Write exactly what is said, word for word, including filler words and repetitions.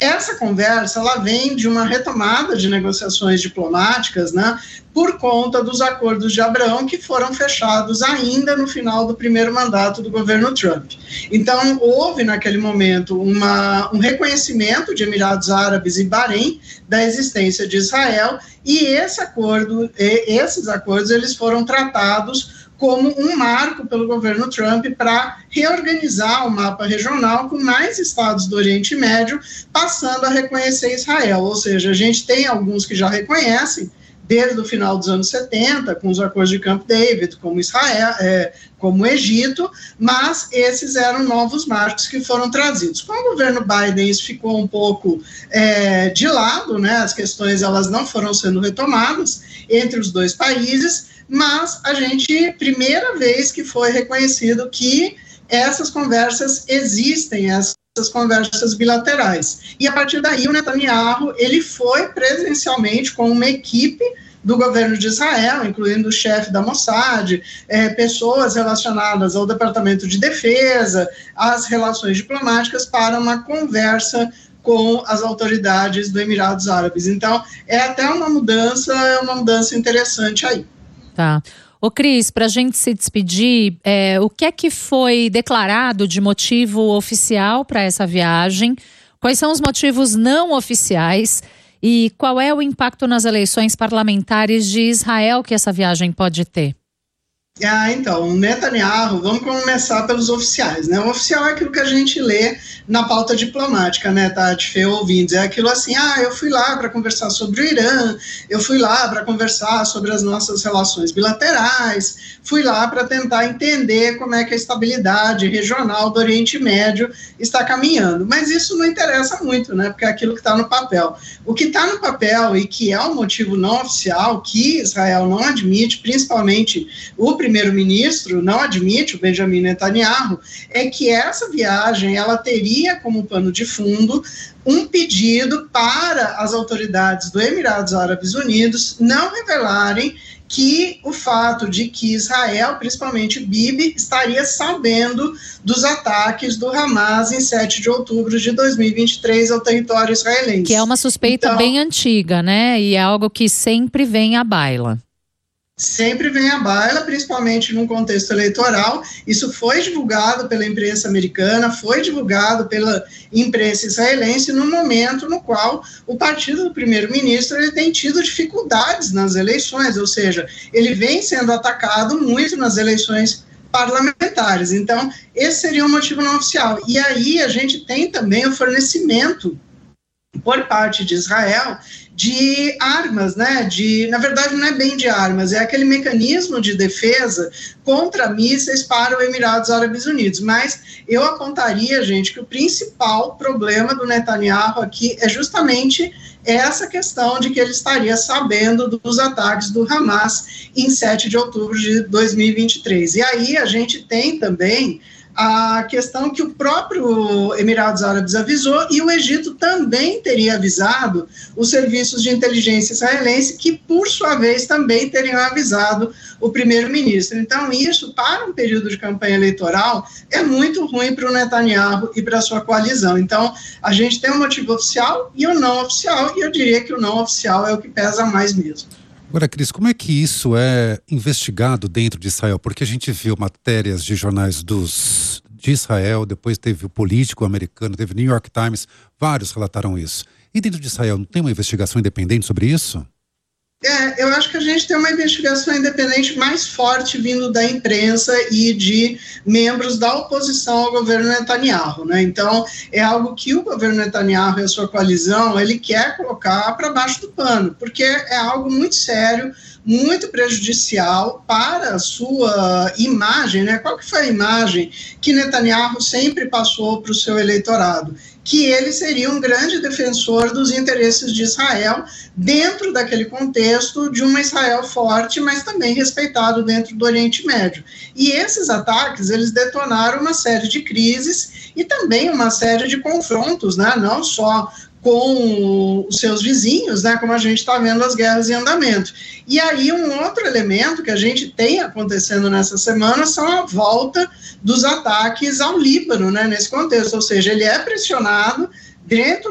essa conversa, ela vem de uma retomada de negociações diplomáticas, né, por conta dos acordos de Abraão que foram fechados ainda no final do primeiro mandato do governo Trump. Então, houve naquele momento uma, um reconhecimento de Emirados Árabes e Bahrein da existência de Israel, e esse acordo, esses acordos, eles foram tratados como um marco pelo governo Trump para reorganizar o mapa regional com mais estados do Oriente Médio, passando a reconhecer Israel. Ou seja, a gente tem alguns que já reconhecem, desde o final dos anos setenta, com os acordos de Camp David, como Israel, é, como o Egito, mas esses eram novos marcos que foram trazidos. Com o governo Biden, isso ficou um pouco é, de lado, né? As questões elas não foram sendo retomadas entre os dois países, mas a gente, primeira vez que foi reconhecido que essas conversas existem, essas conversas bilaterais. E a partir daí o Netanyahu, ele foi presencialmente com uma equipe do governo de Israel, incluindo o chefe da Mossad, é, pessoas relacionadas ao Departamento de Defesa, às relações diplomáticas, para uma conversa com as autoridades do Emirados Árabes. Então, é até uma mudança, é uma mudança interessante aí. Tá. Ô Cris, para a gente se despedir, é, o que é que foi declarado de motivo oficial para essa viagem? Quais são os motivos não oficiais? E qual é o impacto nas eleições parlamentares de Israel que essa viagem pode ter? Ah, então, Netanyahu, vamos começar pelos oficiais, né? O oficial é aquilo que a gente lê na pauta diplomática, né, Tati, Fê, ouvintes, é aquilo assim, ah, eu fui lá para conversar sobre o Irã, eu fui lá para conversar sobre as nossas relações bilaterais, fui lá para tentar entender como é que a estabilidade regional do Oriente Médio está caminhando, mas isso não interessa muito, né, porque é aquilo que está no papel. O que está no papel e que é o motivo não oficial, que Israel não admite, principalmente o primeiro-ministro não admite, o Benjamin Netanyahu, é que essa viagem, ela teria como pano de fundo um pedido para as autoridades do Emirados Árabes Unidos não revelarem que o fato de que Israel, principalmente Bibi, estaria sabendo dos ataques do Hamas em sete de outubro de dois mil e vinte e três ao território israelense. Que é uma suspeita então, bem antiga, né? E é algo que sempre vem à baila. Sempre vem à baila, principalmente num contexto eleitoral. Isso foi divulgado pela imprensa americana, foi divulgado pela imprensa israelense no momento no qual o partido do primeiro-ministro ele tem tido dificuldades nas eleições, ou seja, ele vem sendo atacado muito nas eleições parlamentares. Então, esse seria um motivo não oficial. E aí a gente tem também o fornecimento por parte de Israel de armas, né, de, na verdade não é bem de armas, é aquele mecanismo de defesa contra mísseis para os Emirados Árabes Unidos, mas eu apontaria, gente, que o principal problema do Netanyahu aqui é justamente essa questão de que ele estaria sabendo dos ataques do Hamas em sete de outubro de dois mil e vinte e três, e aí a gente tem também a questão que o próprio Emirados Árabes avisou, e o Egito também teria avisado os serviços de inteligência israelense, que por sua vez também teriam avisado o primeiro-ministro. Então isso, para um período de campanha eleitoral, é muito ruim para o Netanyahu e para a sua coalizão. Então a gente tem um motivo oficial e o não oficial, e eu diria que o não oficial é o que pesa mais mesmo. Agora, Cris, como é que isso é investigado dentro de Israel? Porque a gente viu matérias de jornais dos, de Israel, depois teve o Político americano, teve o New York Times, vários relataram isso. E dentro de Israel não tem uma investigação independente sobre isso? É, eu acho que a gente tem uma investigação independente mais forte vindo da imprensa e de membros da oposição ao governo Netanyahu, né? Então, é algo que o governo Netanyahu e a sua coalizão, ele quer colocar para baixo do pano, porque é algo muito sério, muito prejudicial para a sua imagem, né? Qual que foi a imagem que Netanyahu sempre passou para o seu eleitorado? Que ele seria um grande defensor dos interesses de Israel dentro daquele contexto de uma Israel forte, mas também respeitado dentro do Oriente Médio. E esses ataques, eles detonaram uma série de crises e também uma série de confrontos, né? Não só com os seus vizinhos, né, como a gente está vendo as guerras em andamento. E aí um outro elemento que a gente tem acontecendo nessa semana são a volta dos ataques ao Líbano, né, nesse contexto, ou seja, ele é pressionado dentro